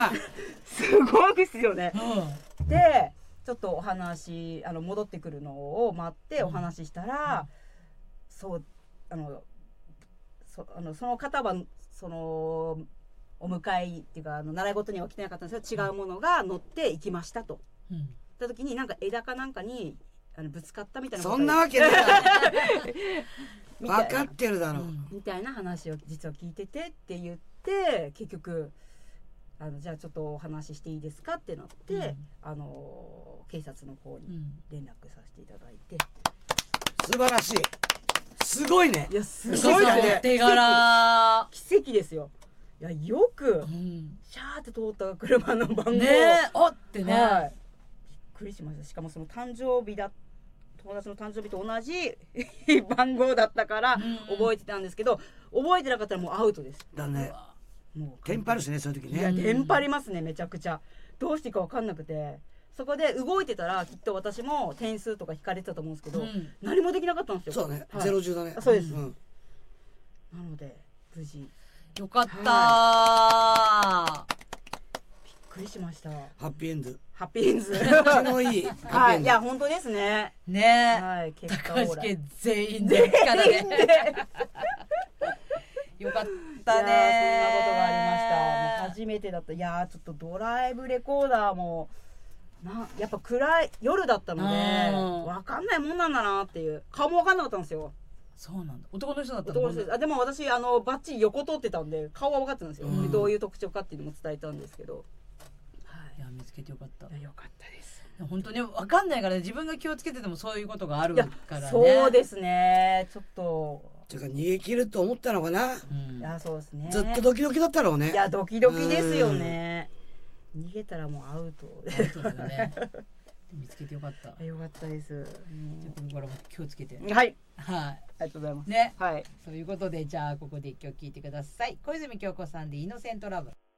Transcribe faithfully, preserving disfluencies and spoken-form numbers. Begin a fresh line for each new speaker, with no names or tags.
すごいですよね。
うん、
でちょっとお話あの戻ってくるのを待ってお話ししたら、うん、そうあの そ, あのその方はそのお迎えっていうかあの習い事には来てなかったんですけど、違うものが乗って行きましたと、うん、った時になんか枝かなんかにあのぶつかったみたいなこと。
そんなわけない分かってるだろう、
みたいな話を実は聞いててって言って、結局あのじゃあちょっとお話ししていいですかってなって、うん、あの警察の方に連絡させていただいて、
うん、素晴らしい、すごいね。
いやすごいね、
手柄
奇跡ですよ。いやよく、うん、シャーって通った車の番号
ねおってね、
はい、びっくりしました。しかもその誕生日だ友達の誕生日と同じ番号だったから覚えてたんですけど、覚えてなかったらもうアウトです。
だね。もうテンパるしね、そういう時ね。
いやテンパりますね、めちゃくちゃ。どうしていいか分かんなくて、そこで動いてたらきっと私も点数とか引かれてたと思うんですけど、うん、何もできなかったんですよ。
そうね、はい、ゼロじゅうだね。
そうです、
うん、
なので無事
よかった、は
い、びっくりしました。
ハッピーエンド、
ハッピーエンド
口のいいハッピーエンド、
はい、いや本当ですね。
ねえ、
はい、結果
高橋家全員で力でよかったね。
そんなことがありました。もう初めてだった。いやちょっとドライブレコーダーもな、やっぱ暗い夜だったので分かんないもんなんだなっていう、顔も分かんなかったんですよ。
そうなんだ、男の人だった
の。男の人です。あ、でも私あのバッチリ横通ってたんで顔は分かってたんですよ、うん、どういう特徴かっていうのも伝えたんですけど、
はい、いや見つけてよかった。
いやよかったです。
本当に分かんないから、ね、自分が気をつけててもそういうことがあるからね。
そうですね、ちょっと
てか逃げ切ると思ったのかな、
うん、いやそうですね、
ずっとドキドキだったろうね。
いやドキドキですよね、逃げたらもうアウト
アウトだよね見つけてよかった。
よかったです。
じゃあここからも気をつけて。
はい。
はい。
ありがとうございます。
ね。
はい。
ということで、じゃあここで一曲聴いてください。小泉今日子さんでイノセントラブ。